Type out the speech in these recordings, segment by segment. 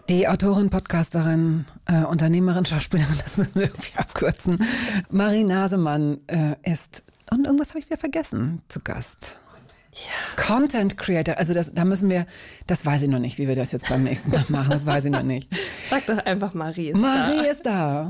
Die Autorin, Podcasterin, Unternehmerin, Schauspielerin, das müssen wir irgendwie abkürzen. Marie Nasemann ist, und irgendwas habe ich wieder vergessen, zu Gast. Ja. Content Creator, also das weiß ich noch nicht, wie wir das jetzt beim nächsten Mal machen, das weiß ich noch nicht. Sag doch einfach, Marie ist da. Marie ist da.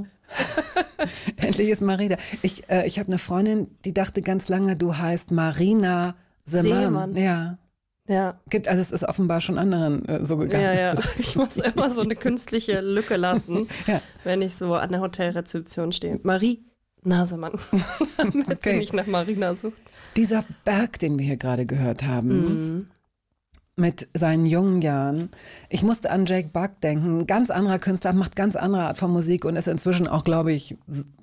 Endlich ist Marie da. Ich habe eine Freundin, die dachte ganz lange, du heißt Marina Seemann. Ja. Also es ist offenbar schon anderen so gegangen. Ja. Ich muss immer so eine künstliche Lücke lassen, wenn ich so an der Hotelrezeption stehe. Marie Nasemann. Wenn sie mich nach Marina sucht. Dieser Berg, den wir hier gerade gehört haben, mit seinen jungen Jahren. Ich musste an Jake Buck denken. Ein ganz anderer Künstler, macht ganz andere Art von Musik und ist inzwischen auch, glaube ich,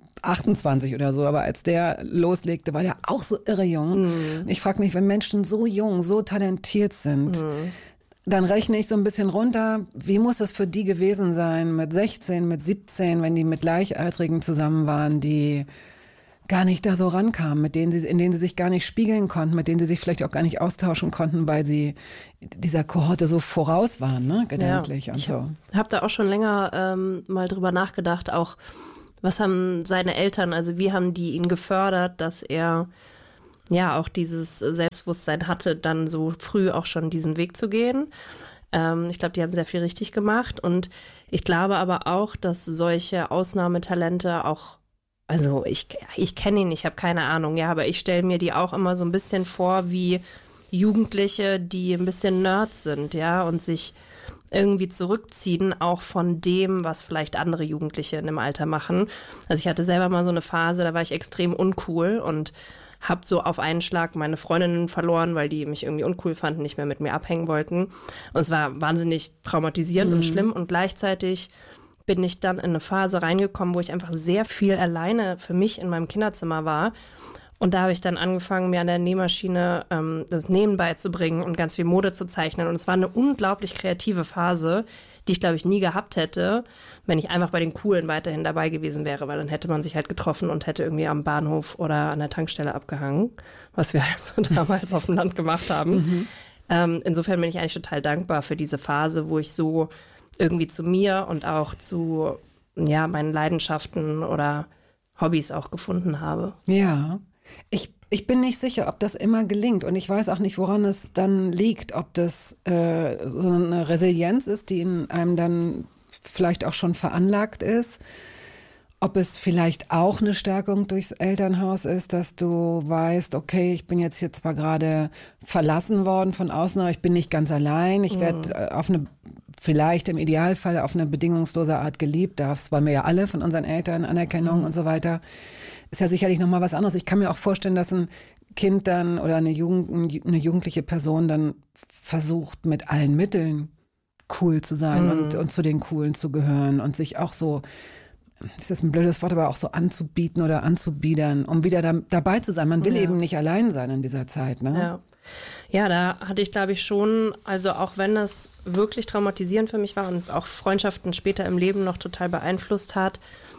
28 oder so. Aber als der loslegte, war der auch so irre jung. Und ich frage mich, wenn Menschen so jung, so talentiert sind, dann rechne ich so ein bisschen runter, wie muss es für die gewesen sein mit 16, mit 17, wenn die mit Gleichaltrigen zusammen waren, die gar nicht da so rankamen, in denen sie sich gar nicht spiegeln konnten, mit denen sie sich vielleicht auch gar nicht austauschen konnten, weil sie dieser Kohorte so voraus waren, ne, gedanklich und so. Ich habe da auch schon länger mal drüber nachgedacht, auch was haben seine Eltern, also wie haben die ihn gefördert, dass er ja auch dieses Selbstbewusstsein hatte, dann so früh auch schon diesen Weg zu gehen. Ich glaube, die haben sehr viel richtig gemacht und ich glaube aber auch, dass solche Ausnahmetalente auch, also ich kenne ihn, ich habe keine Ahnung, ja, aber ich stelle mir die auch immer so ein bisschen vor wie Jugendliche, die ein bisschen Nerds sind, ja, und sich irgendwie zurückziehen, auch von dem, was vielleicht andere Jugendliche in dem Alter machen. Also ich hatte selber mal so eine Phase, da war ich extrem uncool und habe so auf einen Schlag meine Freundinnen verloren, weil die mich irgendwie uncool fanden, nicht mehr mit mir abhängen wollten. Und es war wahnsinnig traumatisierend und schlimm und gleichzeitig bin ich dann in eine Phase reingekommen, wo ich einfach sehr viel alleine für mich in meinem Kinderzimmer war. Und da habe ich dann angefangen, mir an der Nähmaschine das Nähen beizubringen und ganz viel Mode zu zeichnen. Und es war eine unglaublich kreative Phase, die ich, glaube ich, nie gehabt hätte, wenn ich einfach bei den Coolen weiterhin dabei gewesen wäre, weil dann hätte man sich halt getroffen und hätte irgendwie am Bahnhof oder an der Tankstelle abgehangen, was wir halt so damals auf dem Land gemacht haben. Insofern bin ich eigentlich total dankbar für diese Phase, wo ich so irgendwie zu mir und auch zu meinen Leidenschaften oder Hobbys auch gefunden habe. Ja, ich bin nicht sicher, ob das immer gelingt und ich weiß auch nicht, woran es dann liegt, ob das so eine Resilienz ist, die in einem dann vielleicht auch schon veranlagt ist, ob es vielleicht auch eine Stärkung durchs Elternhaus ist, dass du weißt, okay, ich bin jetzt hier zwar gerade verlassen worden von außen, aber ich bin nicht ganz allein, ich werde vielleicht im Idealfall auf eine bedingungslose Art geliebt, das wollen wir ja alle von unseren Eltern, Anerkennung und so weiter. Ist ja sicherlich nochmal was anderes. Ich kann mir auch vorstellen, dass ein Kind dann oder eine jugendliche Person dann versucht, mit allen Mitteln cool zu sein und zu den Coolen zu gehören und sich auch so, ist das ein blödes Wort, aber auch so anzubieten oder anzubiedern, um wieder dabei zu sein. Man will eben nicht allein sein in dieser Zeit, ne? Ja, da hatte ich, glaube ich, schon, also auch wenn das wirklich traumatisierend für mich war und auch Freundschaften später im Leben noch total beeinflusst hat,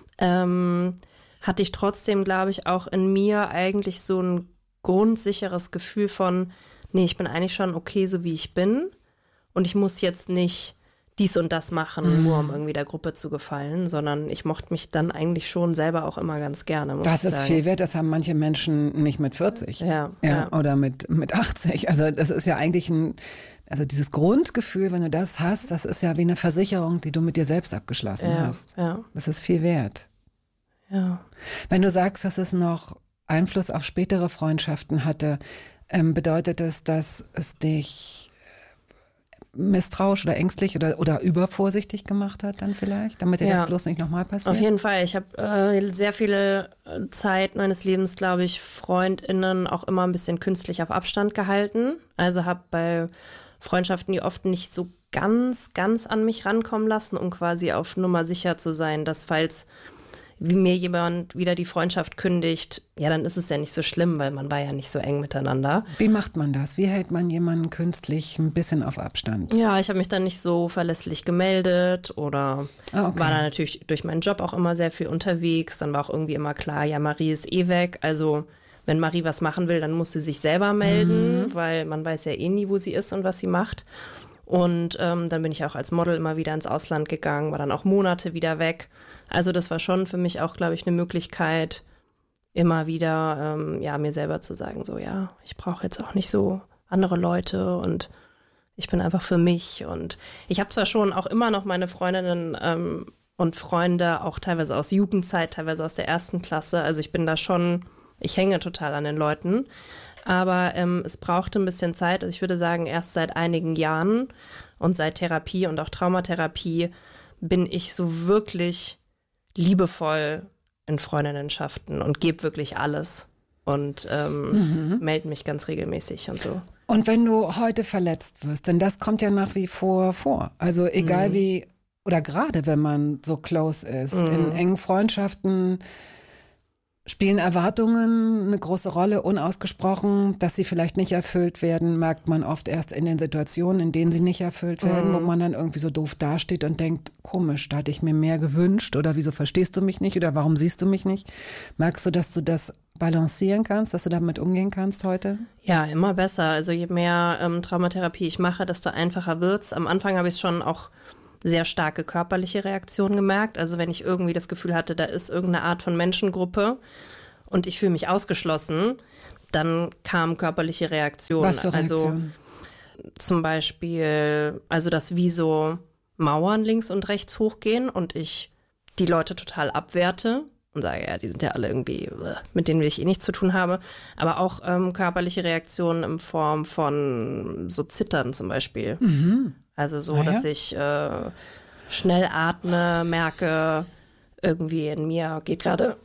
hatte ich trotzdem, glaube ich, auch in mir eigentlich so ein grundsicheres Gefühl von, nee, ich bin eigentlich schon okay, so wie ich bin und ich muss jetzt nicht dies und das machen, nur um irgendwie der Gruppe zu gefallen, sondern ich mochte mich dann eigentlich schon selber auch immer ganz gerne. Das ist viel wert, das haben manche Menschen nicht mit 40 ja. Oder mit 80. Also das ist ja eigentlich also dieses Grundgefühl, wenn du das hast, das ist ja wie eine Versicherung, die du mit dir selbst abgeschlossen hast. Ja. Das ist viel wert. Ja. Wenn du sagst, dass es noch Einfluss auf spätere Freundschaften hatte, bedeutet es, dass es dich misstrauisch oder ängstlich oder übervorsichtig gemacht hat dann vielleicht, damit dir das bloß nicht nochmal passiert? Auf jeden Fall. Ich habe sehr viele Zeit meines Lebens, glaube ich, FreundInnen auch immer ein bisschen künstlich auf Abstand gehalten. Also habe bei Freundschaften, die oft nicht so ganz, ganz an mich rankommen lassen, um quasi auf Nummer sicher zu sein, dass falls wie mir jemand wieder die Freundschaft kündigt, ja, dann ist es ja nicht so schlimm, weil man war ja nicht so eng miteinander. Wie macht man das? Wie hält man jemanden künstlich ein bisschen auf Abstand? Ja, ich habe mich dann nicht so verlässlich gemeldet oder war dann natürlich durch meinen Job auch immer sehr viel unterwegs. Dann war auch irgendwie immer klar, ja, Marie ist eh weg. Also wenn Marie was machen will, dann muss sie sich selber melden, weil man weiß ja eh nie, wo sie ist und was sie macht. Und dann bin ich auch als Model immer wieder ins Ausland gegangen, war dann auch Monate wieder weg. Also das war schon für mich auch, glaube ich, eine Möglichkeit, immer wieder mir selber zu sagen, so ja, ich brauche jetzt auch nicht so andere Leute und ich bin einfach für mich. Und ich habe zwar schon auch immer noch meine Freundinnen und Freunde, auch teilweise aus Jugendzeit, teilweise aus der 1. Klasse. Also ich bin da schon, ich hänge total an den Leuten. Aber es brauchte ein bisschen Zeit. Also ich würde sagen, erst seit einigen Jahren und seit Therapie und auch Traumatherapie bin ich so wirklich liebevoll in Freundinnenschaften und gebe wirklich alles und melde mich ganz regelmäßig und so. Und wenn du heute verletzt wirst, denn das kommt ja nach wie vor. Also egal wie, oder gerade wenn man so close ist, in engen Freundschaften spielen Erwartungen eine große Rolle, unausgesprochen. Dass sie vielleicht nicht erfüllt werden, merkt man oft erst in den Situationen, in denen sie nicht erfüllt werden, wo man dann irgendwie so doof dasteht und denkt, komisch, da hatte ich mir mehr gewünscht oder wieso verstehst du mich nicht oder warum siehst du mich nicht? Merkst du, dass du das balancieren kannst, dass du damit umgehen kannst heute? Ja, immer besser. Also je mehr Traumatherapie ich mache, desto einfacher wird's. Am Anfang habe ich schon auch sehr starke körperliche Reaktionen gemerkt. Also wenn ich irgendwie das Gefühl hatte, da ist irgendeine Art von Menschengruppe und ich fühle mich ausgeschlossen, dann kamen körperliche Reaktionen. Was für Reaktionen? Also zum Beispiel, also dass wie so Mauern links und rechts hochgehen und ich die Leute total abwerte und sage, ja, die sind ja alle irgendwie, mit denen will ich eh nichts zu tun haben. Aber auch körperliche Reaktionen in Form von so Zittern zum Beispiel. Also so, dass ich schnell atme, merke, irgendwie in mir geht gerade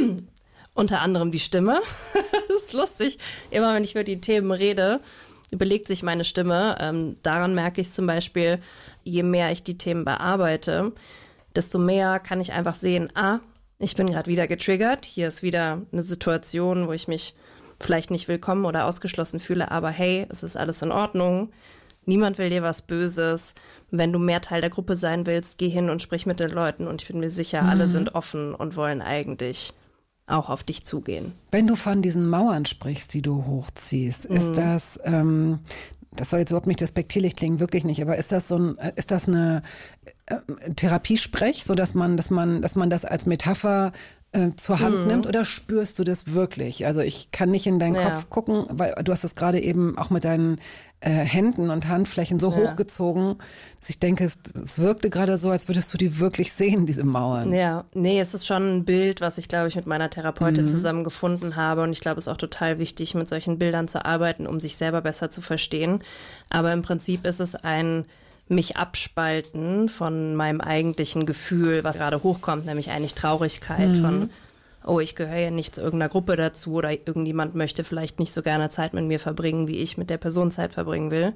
unter anderem die Stimme. Das ist lustig. Immer wenn ich über die Themen rede, belegt sich meine Stimme. Daran merke ich zum Beispiel, je mehr ich die Themen bearbeite, desto mehr kann ich einfach sehen, ich bin gerade wieder getriggert. Hier ist wieder eine Situation, wo ich mich vielleicht nicht willkommen oder ausgeschlossen fühle, aber hey, es ist alles in Ordnung. Niemand will dir was Böses. Wenn du mehr Teil der Gruppe sein willst, geh hin und sprich mit den Leuten. Und ich bin mir sicher, alle sind offen und wollen eigentlich auch auf dich zugehen. Wenn du von diesen Mauern sprichst, die du hochziehst, ist das, das soll jetzt überhaupt nicht despektierlich klingen, wirklich nicht, aber ist das eine Therapiesprech, so dass man das als Metapher zur Hand nimmt, oder spürst du das wirklich? Also ich kann nicht in deinen Kopf gucken, weil du hast es gerade eben auch mit deinen Händen und Handflächen so hochgezogen, dass ich denke, es wirkte gerade so, als würdest du die wirklich sehen, diese Mauern. Ja, nee, es ist schon ein Bild, was ich, glaube ich, mit meiner Therapeutin zusammen gefunden habe, und ich glaube, es ist auch total wichtig, mit solchen Bildern zu arbeiten, um sich selber besser zu verstehen. Aber im Prinzip ist es ein mich abspalten von meinem eigentlichen Gefühl, was gerade hochkommt, nämlich eigentlich Traurigkeit von, oh, ich gehöre ja nicht zu irgendeiner Gruppe dazu oder irgendjemand möchte vielleicht nicht so gerne Zeit mit mir verbringen, wie ich mit der Person Zeit verbringen will.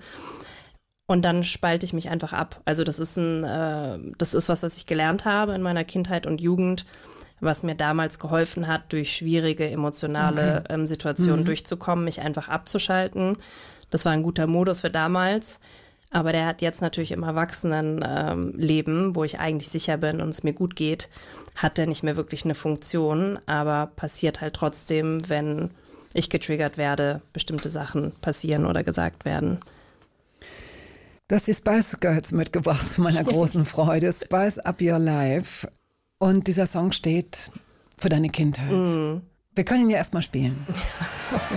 Und dann spalte ich mich einfach ab. Also das ist was ich gelernt habe in meiner Kindheit und Jugend, was mir damals geholfen hat, durch schwierige emotionale Situationen durchzukommen, mich einfach abzuschalten. Das war ein guter Modus für damals. Aber der hat jetzt natürlich im Erwachsenenleben, wo ich eigentlich sicher bin und es mir gut geht, hat der nicht mehr wirklich eine Funktion. Aber passiert halt trotzdem, wenn ich getriggert werde, bestimmte Sachen passieren oder gesagt werden. Du hast die Spice Girls mitgebracht zu meiner großen Freude. Spice Up Your Life. Und dieser Song steht für deine Kindheit. Wir können ihn ja erstmal spielen.